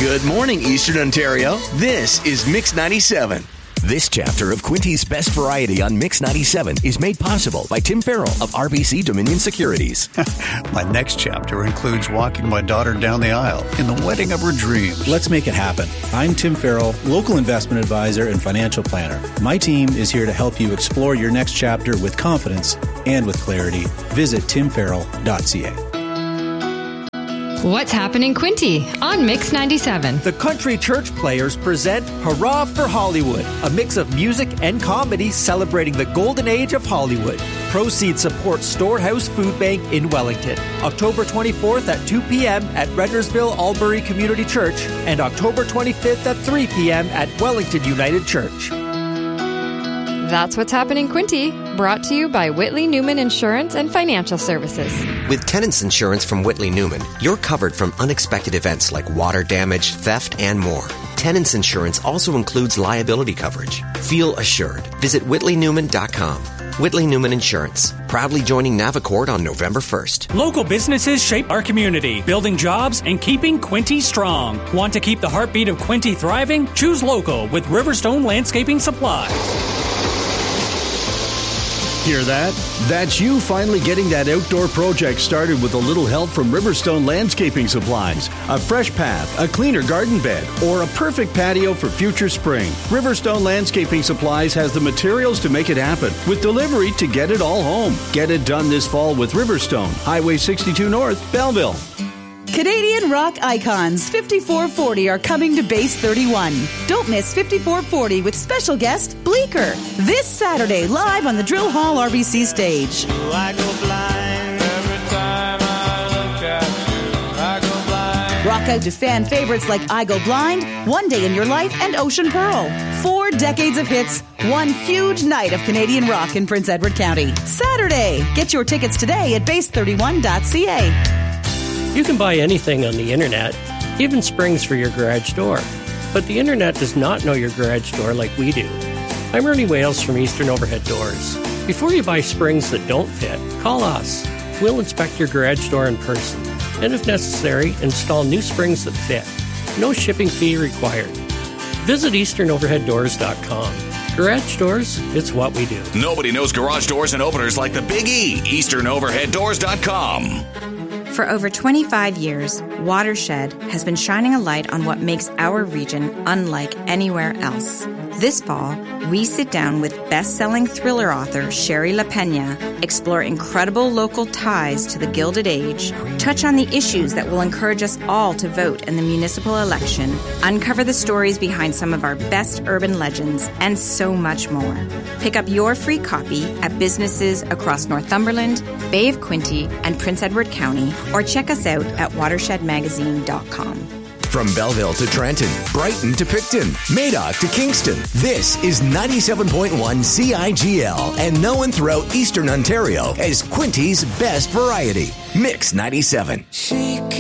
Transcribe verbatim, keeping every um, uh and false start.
Good morning, Eastern Ontario. This is Mix ninety-seven. This chapter of Quinty's Best Variety on Mix ninety-seven is made possible by Tim Farrell of R B C Dominion Securities. My next chapter includes walking my daughter down the aisle in the wedding of her dreams. Let's make it happen. I'm Tim Farrell, local investment advisor and financial planner. My team is here to help you explore your next chapter with confidence and with clarity. Visit tim farrell dot c a. What's happening, Quinty, on Mix ninety-seven? The Country Church Players present Hurrah for Hollywood, a mix of music and comedy celebrating the golden age of Hollywood. Proceeds support Storehouse Food Bank in Wellington. October twenty-fourth at two p.m. at Rendersville Albury Community Church and October twenty-fifth at three p.m. at Wellington United Church. That's what's happening, Quinty. Brought to you by Whitley Newman Insurance and Financial Services. With Tenants Insurance from Whitley Newman, you're covered from unexpected events like water damage, theft, and more. Tenants Insurance also includes liability coverage. Feel assured. Visit whitley newman dot com. Whitley Newman Insurance, proudly joining Navicord on November first. Local businesses shape our community, building jobs and keeping Quinty strong. Want to keep the heartbeat of Quinty thriving? Choose local with Riverstone Landscaping Supplies. Hear that? That's you finally getting that outdoor project started with a little help from Riverstone Landscaping Supplies. A fresh path, a cleaner garden bed, or a perfect patio for future spring. Riverstone Landscaping Supplies has the materials to make it happen, with delivery to get it all home. Get it done this fall with Riverstone, Highway sixty-two North, Belleville. Canadian rock icons fifty-four forty are coming to Base thirty-one. Don't miss fifty-four forty with special guest Bleecker this Saturday live on the Drill Hall R B C stage. I go blind every time I look at you. I go blind. Rock out to fan favorites like I Go Blind, One Day in Your Life, and Ocean Pearl. Four decades of hits, one huge night of Canadian rock in Prince Edward County. Saturday. Get your tickets today at base thirty-one dot c a. You can buy anything on the internet, even springs for your garage door. But the internet does not know your garage door like we do. I'm Ernie Wales from Eastern Overhead Doors. Before you buy springs that don't fit, call us. We'll inspect your garage door in person, and if necessary, install new springs that fit. No shipping fee required. Visit eastern overhead doors dot com. Garage doors, it's what we do. Nobody knows garage doors and openers like the Big E. eastern overhead doors dot com. For over twenty-five years, Watershed has been shining a light on what makes our region unlike anywhere else. This fall, we sit down with best-selling thriller author Sherry LaPena, explore incredible local ties to the Gilded Age, touch on the issues that will encourage us all to vote in the municipal election, uncover the stories behind some of our best urban legends, and so much more. Pick up your free copy at businesses across Northumberland, Bay of Quinte, and Prince Edward County, or check us out at watershed magazine dot com. From Belleville to Trenton, Brighton to Picton, Madoc to Kingston, this is ninety-seven point one C I G L and known throughout Eastern Ontario as Quinty's Best Variety. Mix ninety-seven. She